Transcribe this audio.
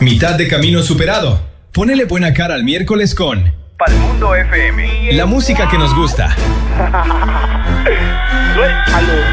Mitad de camino superado. Ponele buena cara al miércoles con Palmundo FM. La música que nos gusta. Suéltalo.